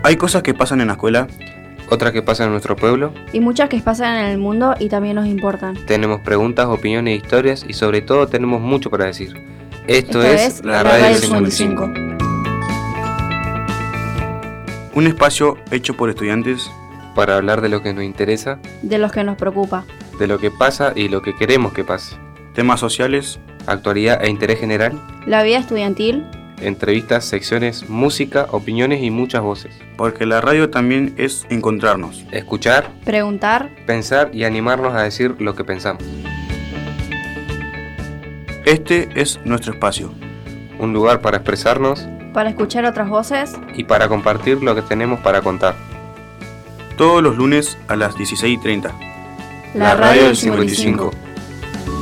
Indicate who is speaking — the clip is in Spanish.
Speaker 1: Hay cosas que pasan en la escuela,
Speaker 2: Otras que pasan en nuestro pueblo.
Speaker 3: Y muchas que pasan en el mundo y también nos importan.
Speaker 2: Tenemos preguntas, opiniones, historias y sobre todo tenemos mucho para decir. Esto
Speaker 3: Esto
Speaker 2: es
Speaker 3: es
Speaker 2: la
Speaker 3: la
Speaker 2: Radio
Speaker 3: Radio
Speaker 2: 55.
Speaker 1: un espacio hecho por estudiantes.
Speaker 2: Para hablar de lo que nos interesa,
Speaker 3: De los que nos preocupa.
Speaker 2: de lo que pasa y lo que queremos que pase.
Speaker 1: Temas sociales,
Speaker 2: Actualidad e interés general,
Speaker 3: La vida estudiantil.
Speaker 2: entrevistas, secciones, música, opiniones y muchas voces.
Speaker 1: porque la radio también es encontrarnos.
Speaker 2: Escuchar,
Speaker 3: Preguntar.
Speaker 2: pensar y animarnos a decir lo que pensamos.
Speaker 1: Este es nuestro espacio.
Speaker 2: Un lugar para expresarnos
Speaker 3: Para escuchar otras voces.
Speaker 2: y para compartir lo que tenemos para contar.
Speaker 1: Todos los lunes a las 16:30.
Speaker 3: La Radio del 55.